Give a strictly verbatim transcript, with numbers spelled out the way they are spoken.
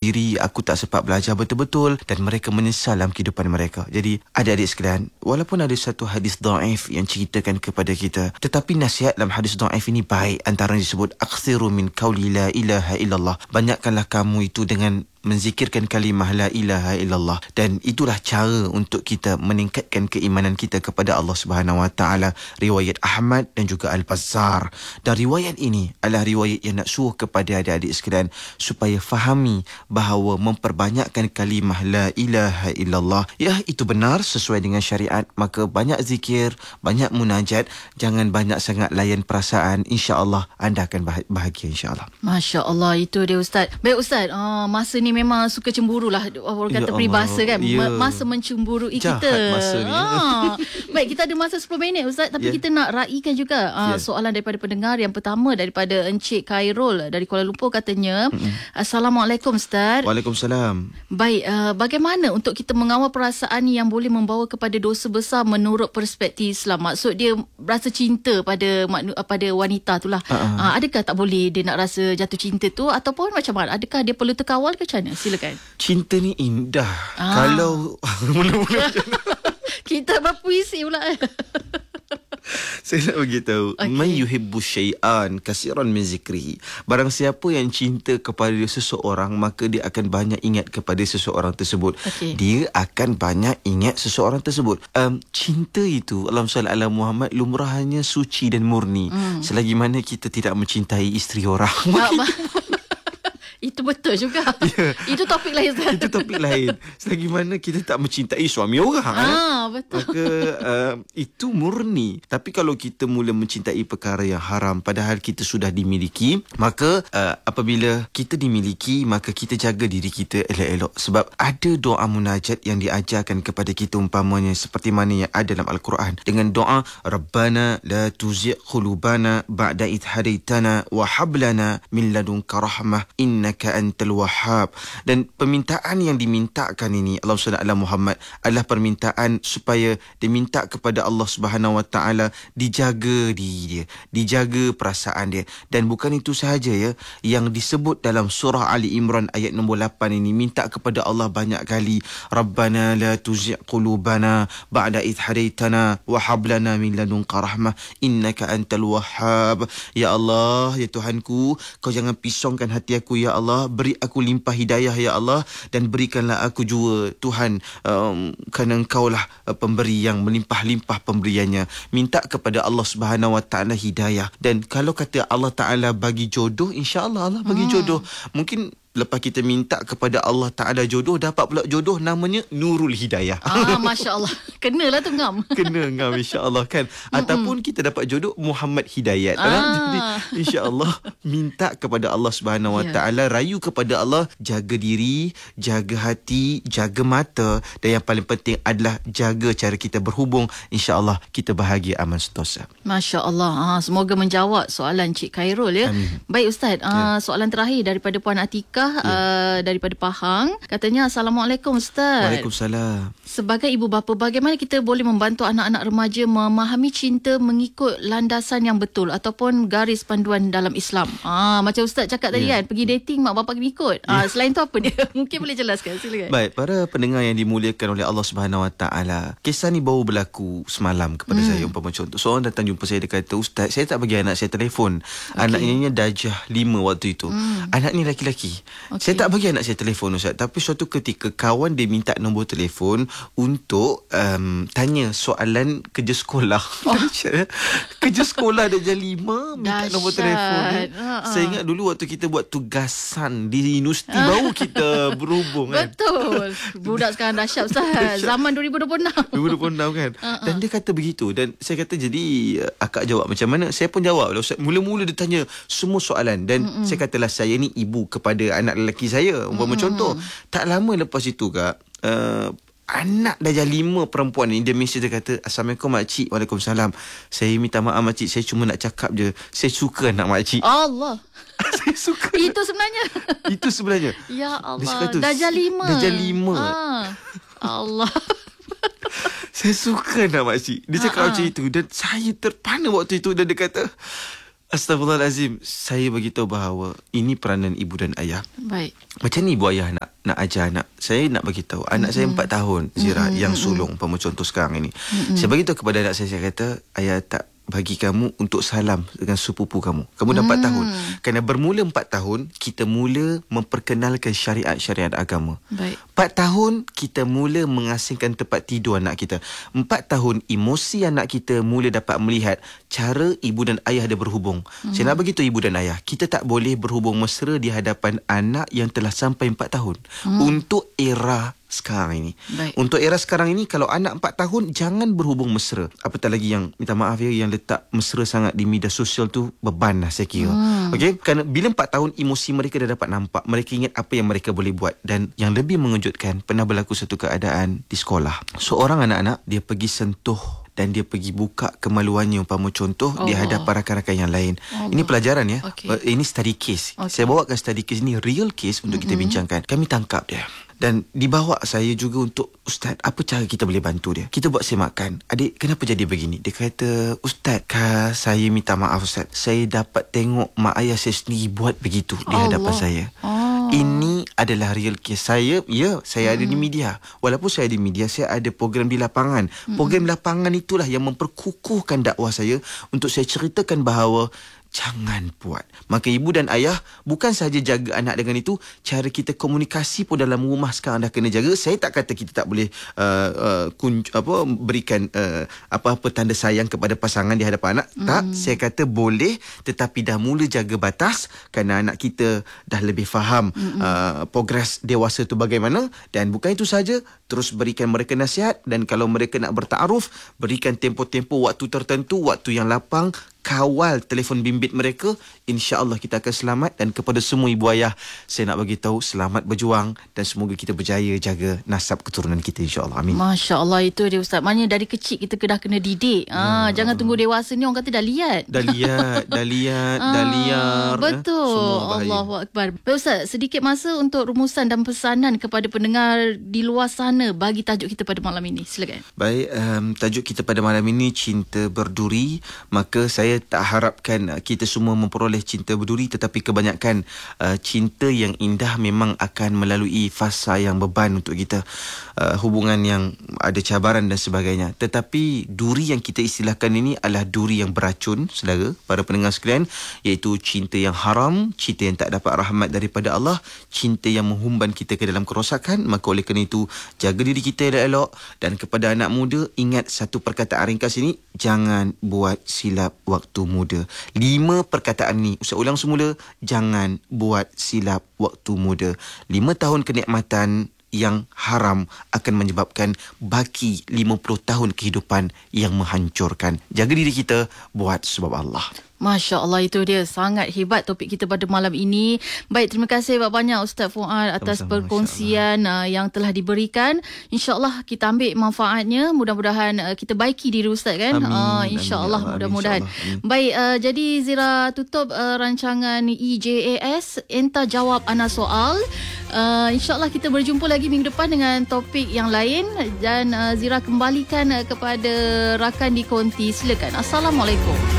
diri, aku tak sempat belajar betul-betul, dan mereka menyesal dalam kehidupan mereka. Jadi adik-adik sekalian, walaupun ada satu hadis dhaif yang ceritakan kepada kita, tetapi nasihat dalam hadis dhaif ini baik. Antara yang disebut akthiru min qauli la ilaha illallah, banyakkanlah kamu itu dengan menzikirkan kalimah la ilaha illallah, dan itulah cara untuk kita meningkatkan keimanan kita kepada Allah Subhanahu Wa Taala. Riwayat Ahmad dan juga Al-Bazzar, dan riwayat ini adalah riwayat yang nak suruh kepada adik-adik sekalian supaya fahami bahawa memperbanyakkan kalimah la ilaha illallah, ya, itu benar sesuai dengan syariat. Maka banyak zikir, banyak munajat, jangan banyak sangat layan perasaan. InsyaAllah anda akan bahagia, insyaAllah. Masya Allah, itu dia Ustaz. Baik Ustaz, uh, masa ni memang suka cemburu lah, orang kata ya peribahasa kan, ya. Masa mencemburui Jahat kita masa ni. Ha. Baik, kita ada masa sepuluh minit Ustaz, tapi yeah. kita nak raikan juga uh, yeah. soalan daripada pendengar. Yang pertama daripada Encik Khairul dari Kuala Lumpur, katanya, mm-hmm. Assalamualaikum Ustaz. Waalaikumsalam. Baik, uh, bagaimana untuk kita mengawal perasaan yang boleh membawa kepada dosa besar menurut perspektif Islam? Maksud dia rasa cinta pada pada wanita tu lah. Uh-uh. Uh, adakah tak boleh dia nak rasa jatuh cinta tu, ataupun macam mana? Adakah dia perlu terkawal ke macam mana? Silakan. Cinta ni indah. Ah. Kalau mula-mula kita berpuisi pula. Saya nak beritahu, okay. Man yuhibbu syai'an kasiran min zikrihi. Barang siapa yang cinta kepada seseorang, maka dia akan banyak ingat kepada seseorang tersebut. Okay. Dia akan banyak ingat seseorang tersebut. Um, cinta itu, Allahumma salli ala Muhammad, lumrahnya suci dan murni. Hmm. Selagi mana kita tidak mencintai isteri orang. Itu betul juga. Yeah. Itu topik lain. Itu topik lain. Selagi mana kita tak mencintai suami orang, ah, eh? Betul. Maka uh, itu murni. Tapi kalau kita mula mencintai perkara yang haram padahal kita sudah dimiliki, maka uh, apabila kita dimiliki, maka kita jaga diri kita elok-elok. Sebab ada doa munajat yang diajarkan kepada kita, umpamanya seperti mana yang ada dalam Al-Quran, dengan doa Rabbana la tuzigh qulubana ba'da idh hadaitana wa hab lana min ladunka rahmah inna innaka antal wahhab. Dan permintaan yang dimintakan ini, Allahumma salli ala Muhammad, adalah permintaan supaya diminta kepada Allah Subhanahu Wa Taala dijaga diri dia, dijaga perasaan dia. Dan bukan itu sahaja ya, yang disebut dalam surah Ali Imran ayat nombor lapan ini, minta kepada Allah banyak kali, Rabbana la tuzigh qulubana ba'da idh hadaitana wa hab lana min ladunka rahmah innaka antal wahhab. Ya Allah, ya Tuhanku, kau jangan pisongkan hati aku ya Allah, beri aku limpah hidayah ya Allah, dan berikanlah aku jua Tuhan, um, kerana engkau lah uh, pemberi yang melimpah-limpah pemberiannya. Minta kepada Allah Subhanahu Wa Taala hidayah. Dan kalau kata Allah Taala bagi jodoh, insya-Allah Allah bagi hmm. jodoh. Mungkin lepas kita minta kepada Allah Ta'ala jodoh, dapat pula jodoh namanya Nurul Hidayah. Ah, Masya Allah. Kenalah tu ngam. Kena ngam, insya-Allah kan. Ataupun kita dapat jodoh Muhammad Hidayat. Ah. Jadi insya-Allah minta kepada Allah Subhanahu Wa Taala, rayu kepada Allah, jaga diri, jaga hati, jaga mata, dan yang paling penting adalah jaga cara kita berhubung. Insya-Allah kita bahagia, aman sentosa. Masya Allah. Ah, semoga menjawab soalan Cik Khairul ya. Amin. Baik Ustaz, ah, ya. Soalan terakhir daripada Puan Atika. Ya. Uh, daripada Pahang, katanya, Assalamualaikum Ustaz. Waalaikumsalam. Sebagai ibu bapa, bagaimana kita boleh membantu anak-anak remaja memahami cinta mengikut landasan yang betul ataupun garis panduan dalam Islam? Ah, macam Ustaz cakap tadi yeah. kan, pergi dating mak bapak kena ikut. Ah, yeah. Selain tu apa dia? Mungkin boleh jelaskan, silakan. Baik, para pendengar yang dimuliakan oleh Allah Subhanahu Wa Taala, kisah ni baru berlaku semalam kepada hmm. saya. Umpama contoh, seorang datang jumpa saya, dia kata, Ustaz, saya tak bagi anak saya telefon. Okay. Anaknya darjah lima waktu itu. Hmm. Anak ni laki-laki. Okay. Saya tak bagi anak saya telefon Ustaz. Tapi suatu ketika kawan dia minta nombor telefon untuk um, tanya soalan kerja sekolah. Oh. Kerja sekolah darjah lima minta Dasyat. nombor telefon. Uh-uh. Saya ingat dulu waktu kita buat tugasan di universiti uh. baru kita berhubung kan. Betul. Budak sekarang dahsyat Ustaz. Zaman dua ribu dua puluh enam. dua ribu dua puluh enam kan. Uh-uh. Dan dia kata begitu. Dan saya kata, jadi akak jawab macam mana? Saya pun jawab lah Ustaz. Mula-mula dia tanya semua soalan. Dan Mm-mm. saya katalah, saya ni ibu kepada anak lelaki saya. Umpama hmm. contoh, tak lama lepas itu kak, uh, anak darjah lima perempuan ni, dia mesej, dia kata, Assalamualaikum makcik. Waalaikumsalam. Saya minta maaf makcik, saya cuma nak cakap je, saya suka anak makcik. Allah. Saya suka. Itu sebenarnya. Itu sebenarnya. Ya Allah. Darjah lima. Darjah lima. Ah. Allah. Saya suka anak makcik. Dia cakap Ha-ha. macam itu. Dan saya terpana waktu itu. Dan dia kata, Astaghfirullahalazim, saya beritahu bahawa ini peranan ibu dan ayah. Baik. Macam ni ibu ayah nak nak ajar anak. Saya nak bagi tahu anak mm-hmm. saya empat tahun Zira mm-hmm. yang sulung umpama contoh sekarang ini. Mm-hmm. Saya bagi tahu kepada anak saya, saya kata ayah tak bagi kamu untuk salam dengan sepupu kamu. Kamu dah empat hmm. tahun. Kerana bermula empat tahun, kita mula memperkenalkan syariat-syariat agama. Baik. Empat tahun, kita mula mengasingkan tempat tidur anak kita. Empat tahun, emosi anak kita mula dapat melihat cara ibu dan ayah dia berhubung. Hmm. Saya nak beritahu ibu dan ayah, kita tak boleh berhubung mesra di hadapan anak yang telah sampai empat tahun. Hmm. Untuk era sekarang ini. Baik. Untuk era sekarang ini, kalau anak empat tahun, jangan berhubung mesra. Apatah lagi yang, minta maaf ya, yang letak mesra sangat di media sosial tu beban lah saya kira. Hmm. Okey, kerana bila empat tahun, emosi mereka dah dapat nampak. Mereka ingat apa yang mereka boleh buat. Dan yang lebih mengejutkan, pernah berlaku satu keadaan di sekolah. Seorang anak-anak, dia pergi sentuh dan dia pergi buka kemaluannya umpama contoh oh. di hadapan rakan-rakan yang lain. Oh. Ini pelajaran ya. Okay. Ini study case. Okay. Saya bawakan study case ini real case untuk mm-hmm. kita bincangkan. Kami tangkap dia. Dan dibawa saya juga untuk, Ustaz, apa cara kita boleh bantu dia? Kita buat semakan. Adik, kenapa jadi begini? Dia kata, Ustaz, kah, saya minta maaf Ustaz. Saya dapat tengok mak ayah saya sendiri buat begitu di hadapan Allah. Saya. Oh. Ini adalah real case. Saya, ya, saya hmm. ada di media. Walaupun saya ada di media, saya ada program di lapangan. Hmm. Program lapangan itulah yang memperkukuhkan dakwah saya untuk saya ceritakan bahawa jangan buat. Maka ibu dan ayah bukan sahaja jaga anak dengan itu, cara kita komunikasi pun dalam rumah sekarang dah kena jaga. Saya tak kata kita tak boleh uh, uh, kun, apa, berikan uh, apa-apa tanda sayang kepada pasangan di hadapan anak. Mm. Tak, saya kata boleh, tetapi dah mula jaga batas kerana anak kita dah lebih faham uh, progres dewasa tu bagaimana. Dan bukan itu saja, terus berikan mereka nasihat. Dan kalau mereka nak bertaaruf, berikan tempoh-tempoh waktu tertentu, waktu yang lapang. Kawal telefon bimbit mereka, insya-Allah kita akan selamat. Dan kepada semua ibu ayah, saya nak bagi tahu selamat berjuang dan semoga kita berjaya jaga nasab keturunan kita, insya-Allah. Amin. Masya-Allah, itu dia Ustaz. Maknanya dari kecil kita dah kena didik. Ah, ya. Jangan tunggu dewasa ni orang kata dah liat. Dah liat, dah liat, ah, dah liar. Betul. Allahu Akbar. Baik Ustaz, sedikit masa untuk rumusan dan pesanan kepada pendengar di luar sana bagi tajuk kita pada malam ini. Silakan. Baik, um, tajuk kita pada malam ini cinta berduri. Maka saya Saya tak harapkan kita semua memperoleh cinta berduri, tetapi kebanyakan uh, cinta yang indah memang akan melalui fasa yang beban untuk kita. Uh, hubungan yang ada cabaran dan sebagainya. Tetapi duri yang kita istilahkan ini adalah duri yang beracun, saudara, para pendengar sekalian, iaitu cinta yang haram, cinta yang tak dapat rahmat daripada Allah, cinta yang menghumban kita ke dalam kerosakan. Maka oleh kerana itu, jaga diri kita elok-elok. Dan kepada anak muda, ingat satu perkataan ringkas ini, jangan buat silap waktu muda. Lima perkataan ni, Ustaz ulang semula, jangan buat silap waktu muda. Lima tahun kenikmatan yang haram akan menyebabkan baki lima puluh tahun kehidupan yang menghancurkan. Jaga diri kita, buat sebab Allah. Masya Allah, itu dia sangat hebat topik kita pada malam ini. Baik, terima kasih banyak Ustaz Fuad atas sama-sama, perkongsian uh, yang telah diberikan. InsyaAllah kita ambil manfaatnya. Mudah-mudahan uh, kita baiki diri Ustaz kan. Amin, uh, InsyaAllah, amin, mudah-mudahan. Insya Baik, uh, jadi Zira tutup uh, rancangan E J A S Entah Jawab Ana Soal. Uh, InsyaAllah kita berjumpa lagi minggu depan dengan topik yang lain. Dan uh, Zira kembalikan uh, kepada rakan di konti. Silakan. Assalamualaikum.